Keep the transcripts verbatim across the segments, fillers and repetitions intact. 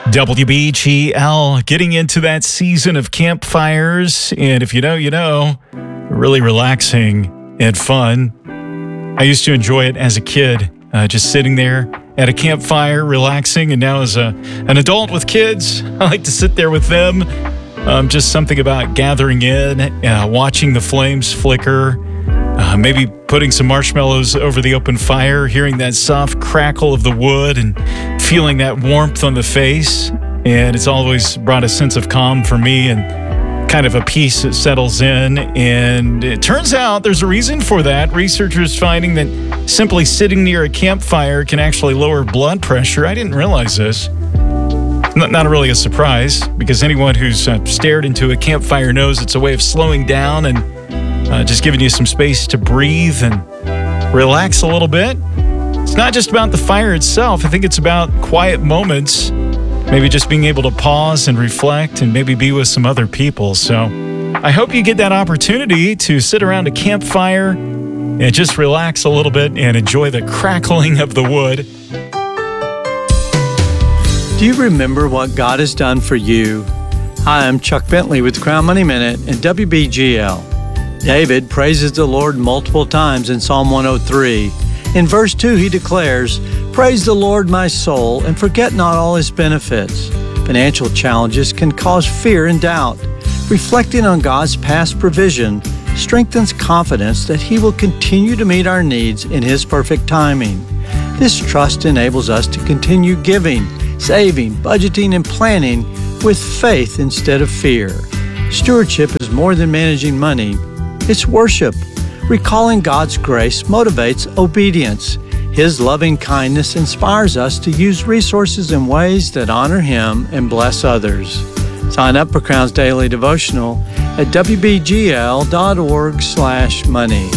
W B G L, getting into that season of campfires, and if you know, you know, really relaxing and fun. I used to enjoy it as a kid, uh, just sitting there at a campfire, relaxing, and now as a an adult with kids, I like to sit there with them. Um, just something about gathering in, uh, watching the flames flicker, uh, maybe putting some marshmallows over the open fire, hearing that soft crackle of the wood and feeling that warmth on the face. And it's always brought a sense of calm for me and kind of a peace that settles in. And it turns out there's a reason for that. Researchers finding that simply sitting near a campfire can actually lower blood pressure. I didn't realize this. Not, not really a surprise, because anyone who's uh, stared into a campfire knows it's a way of slowing down and uh, just giving you some space to breathe and relax a little bit. It's not just about the fire itself. I think it's about quiet moments, maybe just being able to pause and reflect and maybe be with some other people. So I hope you get that opportunity to sit around a campfire and just relax a little bit and enjoy the crackling of the wood. Do you remember what God has done for you? Hi, I'm Chuck Bentley with Crown Money Minute and W B G L. David praises the Lord multiple times in Psalm one oh three. In verse two, he declares, "Praise the Lord, my soul, and forget not all his benefits." Financial challenges can cause fear and doubt. Reflecting on God's past provision strengthens confidence that he will continue to meet our needs in his perfect timing. This trust enables us to continue giving, saving, budgeting, and planning with faith instead of fear. Stewardship is more than managing money. It's worship. Recalling God's grace motivates obedience. His loving kindness inspires us to use resources in ways that honor Him and bless others. Sign up for Crown's Daily Devotional at w b g l dot org slash money.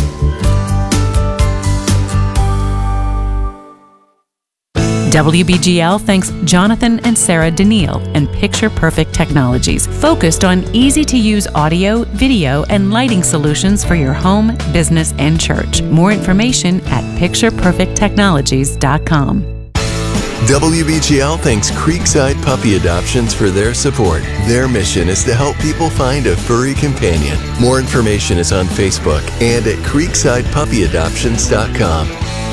W B G L thanks Jonathan and Sarah Daniil and Picture Perfect Technologies, focused on easy-to-use audio, video, and lighting solutions for your home, business, and church. More information at picture perfect technologies dot com. W B G L thanks Creekside Puppy Adoptions for their support. Their mission is to help people find a furry companion. More information is on Facebook and at creekside puppy adoptions dot com.